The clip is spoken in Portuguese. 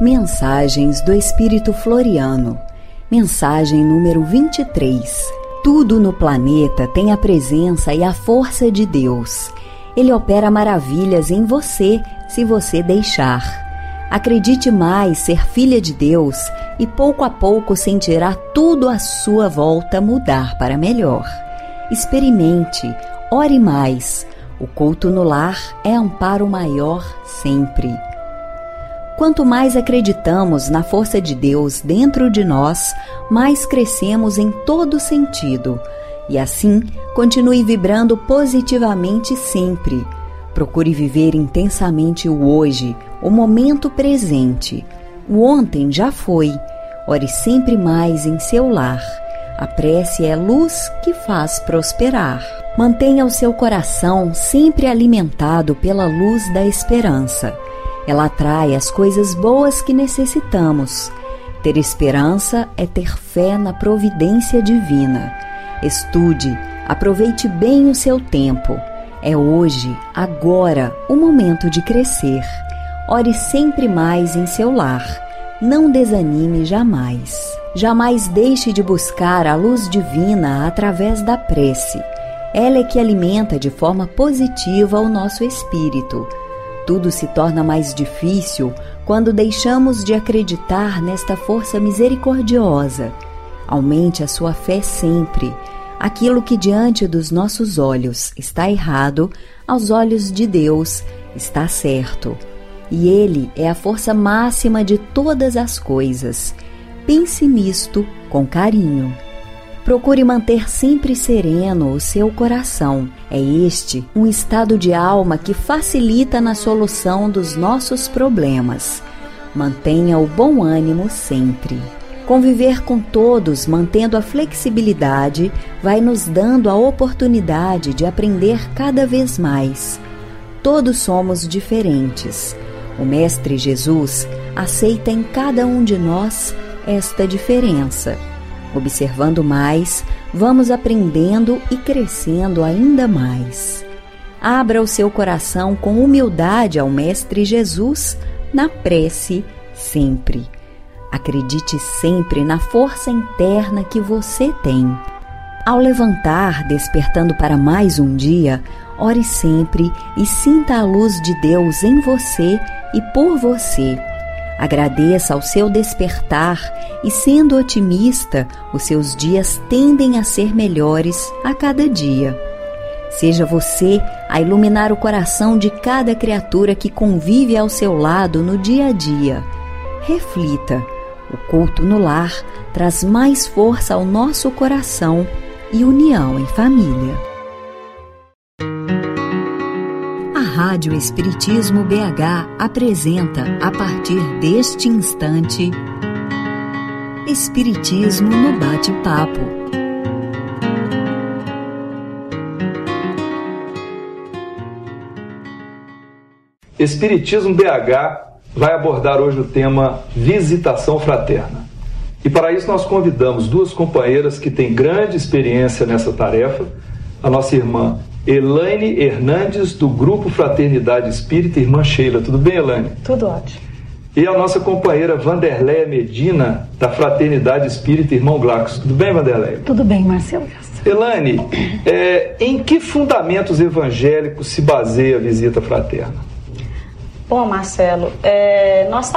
Mensagens do Espírito Floriano. Mensagem número 23. Tudo no planeta tem a presença e a força de Deus. Ele opera maravilhas em você, se você deixar. Acredite mais ser filha de Deus e pouco a pouco sentirá tudo à sua volta mudar para melhor. Experimente, ore mais. O culto no lar é amparo maior sempre. Quanto mais acreditamos na força de Deus dentro de nós, mais crescemos em todo sentido. E assim, continue vibrando positivamente sempre. Procure viver intensamente o hoje, o momento presente. O ontem já foi. Ore sempre mais em seu lar. A prece é luz que faz prosperar. Mantenha o seu coração sempre alimentado pela luz da esperança. Ela atrai as coisas boas que necessitamos. Ter esperança é ter fé na providência divina. Estude, aproveite bem o seu tempo. É hoje, agora, o momento de crescer. Ore sempre mais em seu lar. Não desanime jamais. Jamais deixe de buscar a luz divina através da prece. Ela é que alimenta de forma positiva o nosso espírito. Tudo se torna mais difícil quando deixamos de acreditar nesta força misericordiosa. Aumente a sua fé sempre. Aquilo que diante dos nossos olhos está errado, aos olhos de Deus está certo. E Ele é a força máxima de todas as coisas. Pense nisto com carinho. Procure manter sempre sereno o seu coração. É este um estado de alma que facilita na solução dos nossos problemas. Mantenha o bom ânimo sempre. Conviver com todos, mantendo a flexibilidade, vai nos dando a oportunidade de aprender cada vez mais. Todos somos diferentes. O Mestre Jesus aceita em cada um de nós esta diferença. Observando mais, vamos aprendendo e crescendo ainda mais. Abra o seu coração com humildade ao Mestre Jesus na prece sempre. Acredite sempre na força interna que você tem. Ao levantar, despertando para mais um dia, ore sempre e sinta a luz de Deus em você e por você. Agradeça ao seu despertar e, sendo otimista, os seus dias tendem a ser melhores a cada dia. Seja você a iluminar o coração de cada criatura que convive ao seu lado no dia a dia. Reflita. O culto no lar traz mais força ao nosso coração e união em família. A Rádio Espiritismo BH apresenta, a partir deste instante, Espiritismo no Bate-Papo. Espiritismo BH vai abordar hoje o tema visitação fraterna. E para isso nós convidamos duas companheiras que têm grande experiência nessa tarefa, a nossa irmã Elaine Hernandes, do Grupo Fraternidade Espírita, irmã Sheila. Tudo bem, Elaine? Tudo ótimo. E a nossa companheira Vanderleia Medina, da Fraternidade Espírita, irmão Glacos. Tudo bem, Vanderleia? Tudo bem, Marcelo. Elaine, em que fundamentos evangélicos se baseia a visita fraterna? Bom, Marcelo, nós